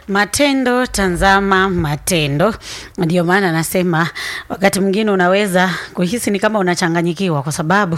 Matendo, tazama matendo. Ndio maana nasema wakati mwingine unaweza kuhisi ni kama unachanganyikiwa kwa sababu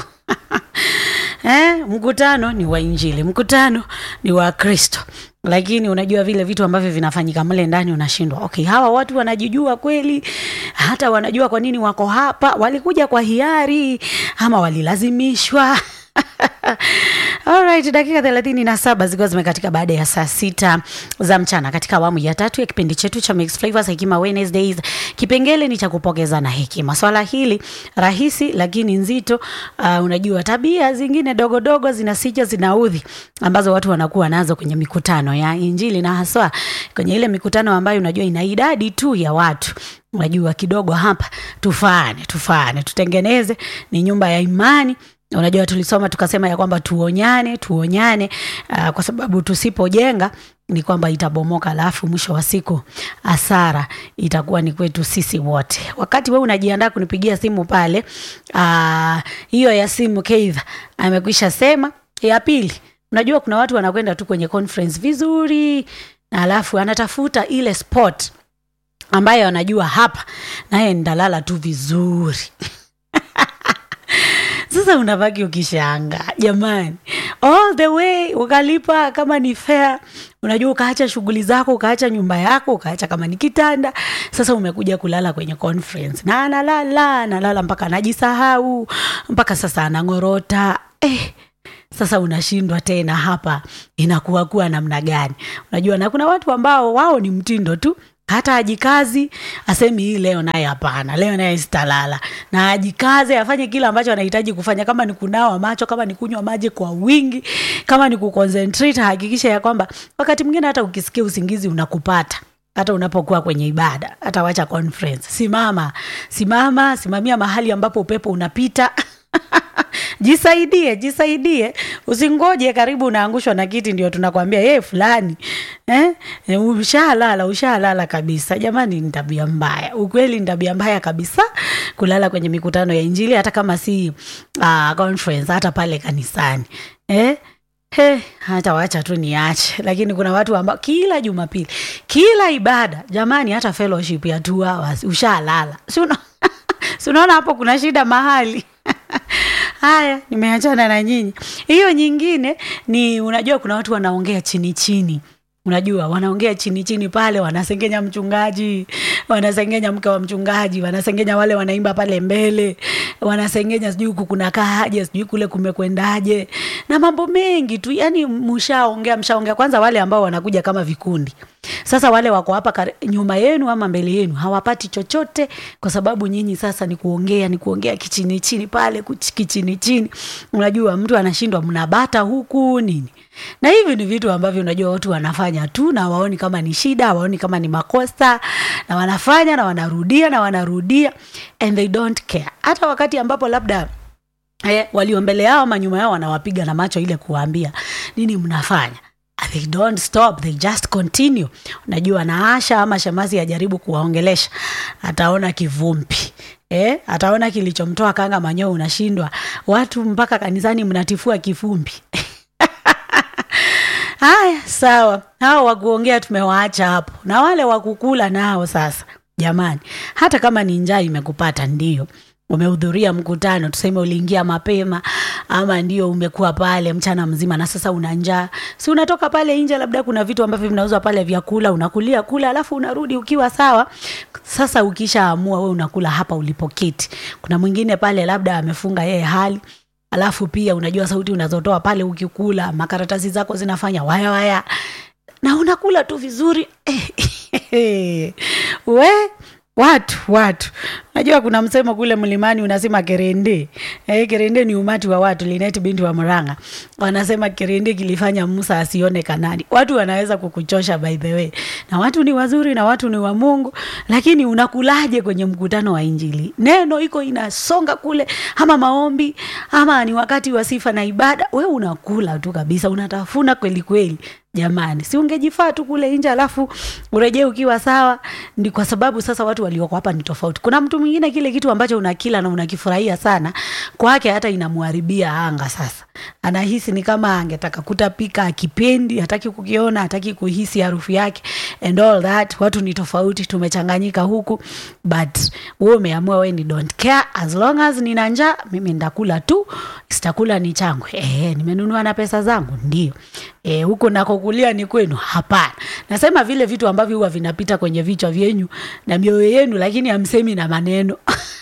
mkutano ni wa Injili, mkutano ni wa Kristo. Lakini unajua vile vitu ambavyo vinafanyika mle ndani unashindwa. Okay, hawa watu wanajijua kweli? Hata wanajua kwa nini wako hapa? Walikuja kwa hiari ama walilazimishwa? Alright, dakika 37 zikiwa zimekatika baada ya saa 6 za mchana katika awamu ya 3 ya kipindi chetu cha Mixed Flavors Hekima Wednesdays. Kipengele ni cha kupokeza na hekima. Swala hili rahisi lakini nzito. Unajua tabia zingine dogo dogo zinasija zinaudhi ambazo watu wanakuwa nazo kwenye mikutano ya Injili, na haswa kwenye ile mikutano ambayo unajua ina idadi tu ya watu. Unajua kidogo hapa tufane tutengeneze ni nyumba ya imani. Unajua tulisoma tukasema ya kwamba tuonyane kwa sababu tusipojenga ni kwamba itabomoka, alafu mwisho wa siku hasara itakuwa ni kwetu sisi wote. Wakati wewe unajiandaa kunipigia simu pale, hiyo ya simu Keitha amekwisha sema. Ya pili, unajua kuna watu wanakwenda tu kwenye conference vizuri na alafu anatafuta ile spot ambayo anajua hapa naye ndalala tu vizuri. Sasa unabaki ukishanga, jamani. All the way ukalipa kama ni fair. Unajua ukaacha shughuli zako, ukaacha nyumba yako, ukaacha kama ni kitanda. Sasa umekuja kulala kwenye conference. Na analala mpaka anajisahau, mpaka sasa anangorota. Sasa unashindwa tena hapa inakuwa namna gani? Unajua na kuna watu ambao wao ni mtindo tu. Hata ajikazi, asemi hii leo naye hapana, leo naye sitalala. Na ajikaze, afanye kila ambacho anahitaji kufanya, kama ni kunawa macho, kama ni kunywa maji kwa wingi, kama ni kuconcentrate, hakikisha ya kwamba wakati mwingine hata ukisikia usingizi unakupata. Hata unapokuwa kwenye ibada, hata wacha conference. Simamia mahali ambapo upepo unapita. Jisaidie. Usingoje karibu unaangushwa na kiti ndio tunakwambia fulani. Ushalala kabisa. Jamani, ni tabia mbaya. Ukweli ni tabia mbaya kabisa kulala kwenye mikutano ya Injili, hata kama si conference, hata pale kanisani. Hata wacha tu niache. Lakini kuna watu ambao kila Jumapili, kila ibada, jamani, hata fellowship ya 2 hours ushalala. Si unaona hapo kuna shida mahali. Haya, nimeachana na nyinyi. Hiyo nyingine ni unajua kuna watu wanaongea chini. Unajua wanaongea chini pale, wanasengenya mchungaji, wanasengenya mke wa mchungaji, wanasengenya wale wanaimba pale mbele, wanasengenya sijui huku kuna kaje, sijui kule kumekwendaje, na mambo mengi tu. Yani mshaongea kwanza wale ambao wanakuja kama vikundi. Sasa wale wako hapa nyuma yenu ama mbele yenu hawapati chochote, kwa sababu nyinyi sasa ni kuongea kichini pale, kichini. Unajua mtu anashindwa mnabata huku nini. Na hivi ni vitu ambavyo unajua watu wanafanya tu na waoni kama ni shida, waoni kama ni makosa, na wanafanya na wanarudia and they don't care. Hata wakati ambapo labda walio mbele yao ama nyuma yao wanawapiga na macho ile kuwaambia nini mnafanya, they don't stop, they just continue. Unajua na Asha ama Shemasi ajaribu kuwaongelesha, ataona kivumbi. Ataona kilichomtoa kanga manyo. Unashindwa watu mpaka kanisani mnatifua kivumbi. Haya, sawa. Hao wakuongea tumewaacha hapo. Na wale wakukula nao sasa. Jamani, hata kama ni njaa imekupata, ndio umehudhuria mkutano, tuseme uliingia mapema ama ndio umekuwa pale mchana mzima na sasa una njaa. Si unatoka pale nje, labda kuna vitu ambavyo vinauzwa pale vyakula, unakulia alafu unarudi ukiwa sawa. Sasa ukishaamua wewe unakula hapa ulipoketi. Kuna mwingine pale labda amefunga yeye hali. Alafu pia unajua sauti unazotoa pale ukikula, makaratasi zako zinafanya waya. Na unakula tu vizuri. Watu. Unajua kuna msemo kule mlimani unasema kerende. Kerende ni umati wa watu. Linet binti wa Murang'a wanasema kerende kilifanya Musa asione Kanani. Watu wanaweza kukuchosha by the way. Na watu ni wazuri na watu ni wa Mungu, lakini unakulaje kwenye mkutano wa Injili? Neno iko inasonga kule, ama maombi, ama ni wakati wa sifa na ibada, wewe unakula tu kabisa, unatafuna kweli. Jamani, si ungejifaa tu kule nje alafu urejee ukiwa sawa? Ndi kwa sababu sasa watu walioko hapa ni tofauti. Kuna mtu mwingine kile kitu ambacho unakila na unakifurahia sana, kwake hata inamuharibia anga sasa. Anahisi ni kama angetaka kutapika, akipendi, hataki kukiona, hataki kuhisi harufu yake and all that. Watu ni tofauti, tumechanganyika huku, but wewe umeamua wewe ni don't care, as long as nina njaa mimi ndakula tu, sitakula ni changu. Nimenunua na pesa zangu, ndio. Huko nakokulia ni kwenu? Hapana. Nasema vile vitu ambavyo huwa vinapita kwenye vichwa vyenyu na mioyo yenu, lakini hamsemi na maneno.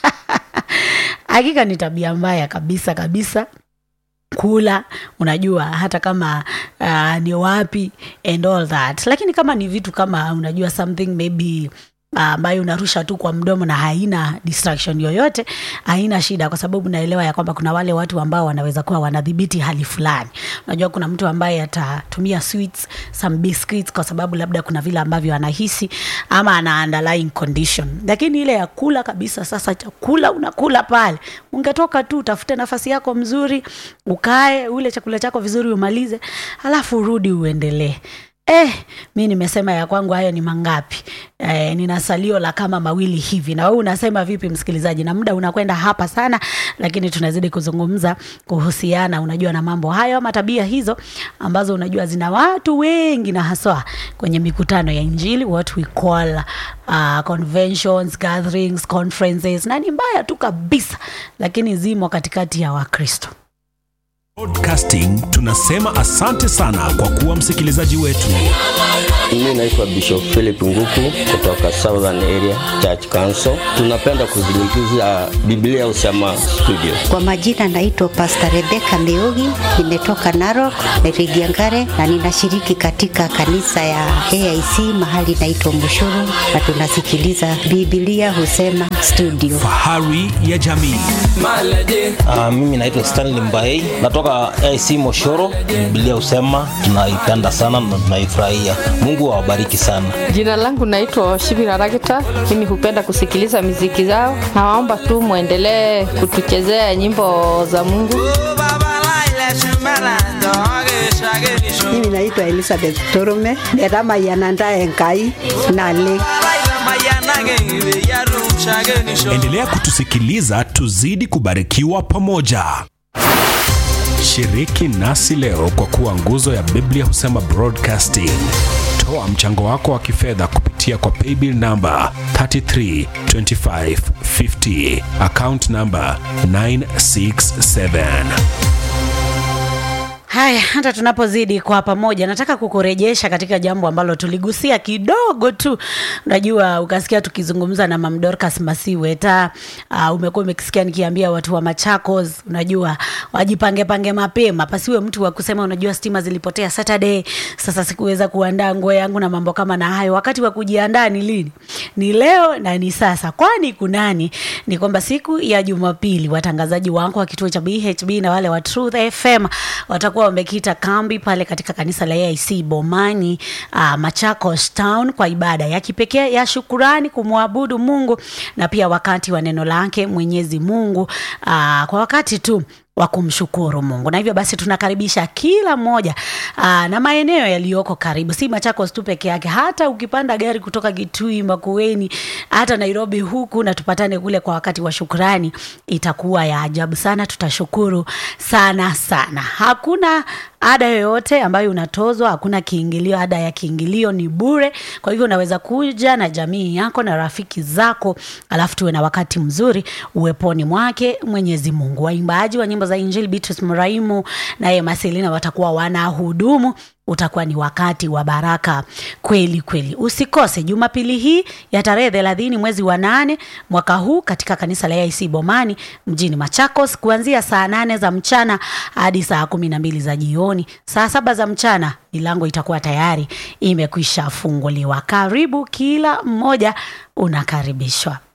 Hakika ni tabia mbaya kabisa kabisa. Kula, unajua hata kama ni wapi and all that. Lakini kama ni vitu kama unajua something maybe ambayo unarusha tu kwa mdomo na haina distraction yoyote, haina shida, kwa sababu naelewa ya kwamba kuna wale watu ambao wanaweza kuwa wanadhibiti hali fulani. Unajua kuna mtu ambaye atatumia sweets, some biscuits, kwa sababu labda kuna vile ambavyo anahisi ama ana underlying condition. Lakini ile ya kula kabisa, sasa chakula unakula pale, ungetoka tu utafute nafasi yako mzuri, ukae ule chakula chako vizuri umalize, alafu urudi uendelee. Mimi nimesema ya kwangu hayo ni mangapi. Nina salio la kama mawili hivi. Na wewe unasema vipi msikilizaji? Na muda unakwenda hapa sana, lakini tunazidi kuzungumza kuhusiana unajua na mambo hayo ama tabia hizo ambazo unajua zina watu wengi, na haswa kwenye mikutano ya Injili, what we call conventions, gatherings, conferences, na ni mbaya tu kabisa, lakini zimo katikati ya Wakristo. Podcasting, tunasema asante sana kwa kuwa msikilizaji wetu. Mimi naitwa Bishop Philip Nguku kutoka Southern Area Church Council. Tunapenda kuzingiza Biblia Husema Studio. Kwa majina naitwa Pastor Rebecca Meugi, nimetoka Narok, Rigiangare, na ninashiriki katika kanisa ya AIC mahali naitwa Mushuru, na tunasikiliza Biblia Husema Studio. Fahari ya jamii. Mimi naitwa Stanley Mbai, natoka AIC Moshoro. Biblia Husema tunaipenda sana na tunaifurahia. Mungu awabariki sana. Jina langu naitwa Shibira Ragita. Mimi hupenda kusikiliza muziki zao. Nawaomba tu muendelee kutuchezea nyimbo za Mungu. Mimi naitwa Elizabeth Torome, derama yananda enkai nale. Endelea kutusikiliza, tuzidi kubarikiwa pamoja. Shiriki nasi leo kwa kuwa nguzo ya Biblia Husema Broadcasting. Toa mchango wako wa kifedha kupitia kwa paybill number 332550, account number 967. Haya, hata tunapozidi kwa pamoja, nataka kukurejesha katika jambo ambalo tuligusia kidogo tu. Unajua ukasikia tukizungumza na Mam Dorcas Masiweta, umekuwa umekisikia nikiambia watu wa Machakos, unajua wajipange mapema, pasiwe mtu wa kusema unajua stima zilipotea Saturday, sasa sikuweza kuandaa nguo yangu na mambo kama na hayo. Wakati wa kujiandaa ni lini? Ni leo na ni sasa. Kwani kunani? Ni kwamba siku ya Jumapili watangazaji wangu wa kituo cha BHB na wale wa Truth FM watakuwa wamekita kambi pale katika kanisa la AIC Bomani, Machakos Town, kwa ibada ya kipekee ya shukrani kumwabudu Mungu, na pia wakati wa neno lake Mwenyezi Mungu, kwa wakati tu wa kumshukuru Mungu. Na hivyo basi tunakaribisha kila mmoja na maeneo yaliyoko karibu, si Machakos tu peke yake, hata ukipanda gari kutoka Kitui, Makueni, hata Nairobi huku, na tupatane kule kwa wakati wa shukrani. Itakuwa ya ajabu sana, tutashukuru sana sana. Hakuna ada yoyote ambayo unatozwa, hakuna kiingilio. Ada ya kiingilio ni bure. Kwa hivyo unaweza kuja na jamii yako na rafiki zako, alafu tuwe na wakati mzuri uweponi mwake Mwenyezi Mungu. Waimbaji wa nyimbo za Injili Beatrice Muraimu na Emma Selina watakuwa wanahudumu. Utakuwa ni wakati wa baraka kweli kweli. Usikose Jumapili hii ya tarehe 30 mwezi wa 8 mwaka huu katika kanisa la AIC Bomani mjini Machakos, kuanzia saa 8 za mchana hadi saa 12 za jioni. Saa 7 za mchana milango itakuwa tayari imekwisha funguliwa. Karibu, kila mmoja unakaribishwa.